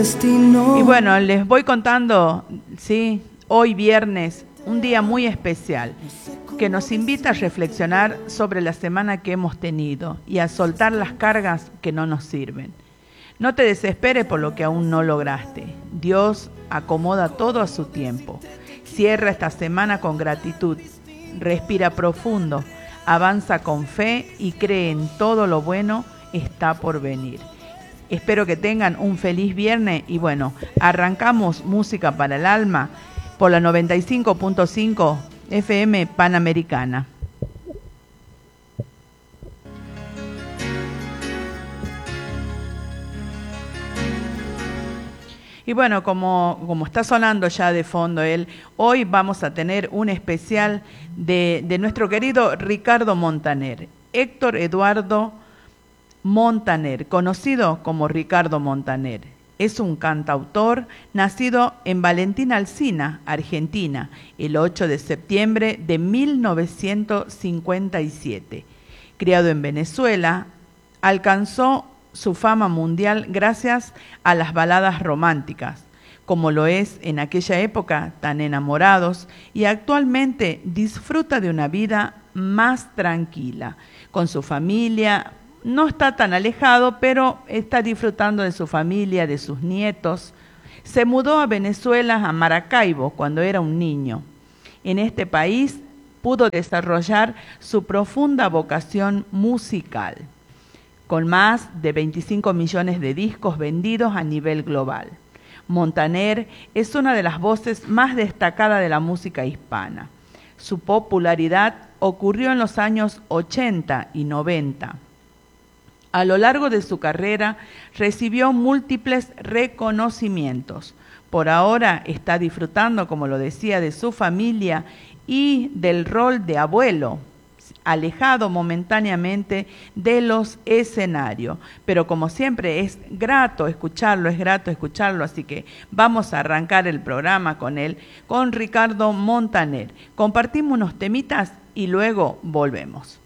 Y bueno, les voy contando, sí, hoy viernes, un día muy especial, que nos invita a reflexionar sobre la semana que hemos tenido y a soltar las cargas que no nos sirven. No te desesperes por lo que aún no lograste. Dios acomoda todo a su tiempo. Cierra esta semana con gratitud. Respira profundo, avanza con fe y cree en todo lo bueno está por venir. Espero que tengan un feliz viernes y bueno, arrancamos Música para el Alma por la 95.5 FM Panamericana. Y bueno, como está sonando ya de fondo él, hoy vamos a tener un especial de nuestro querido Ricardo Montaner, Héctor Eduardo Montaner, conocido como Ricardo Montaner. Es un cantautor nacido en Valentín Alsina, Argentina, el 8 de septiembre de 1957. Criado en Venezuela, alcanzó su fama mundial gracias a las baladas románticas, como lo es en aquella época Tan enamorados, y actualmente disfruta de una vida más tranquila, con su familia. No está tan alejado, pero está disfrutando de su familia, de sus nietos. Se mudó a Venezuela, a Maracaibo, cuando era un niño. En este país pudo desarrollar su profunda vocación musical, con más de 25 millones de discos vendidos a nivel global. Montaner es una de las voces más destacadas de la música hispana. Su popularidad ocurrió en los años 80 y 90. A lo largo de su carrera recibió múltiples reconocimientos. Por ahora está disfrutando, como lo decía, de su familia y del rol de abuelo, alejado momentáneamente de los escenarios. Pero como siempre es grato escucharlo, así que vamos a arrancar el programa con él, con Ricardo Montaner. Compartimos unos temitas y luego volvemos.